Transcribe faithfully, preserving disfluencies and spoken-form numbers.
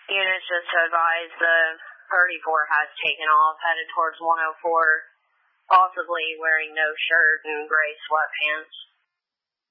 Units just to advise, the thirty-four has taken off, headed towards one oh four, possibly wearing no shirt and gray sweatpants.